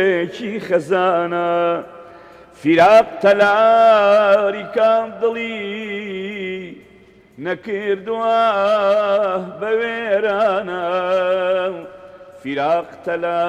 کی خەزانە فیراق تەلاری کام دڵی نەکردووە بە وێرانە فیراق تەلار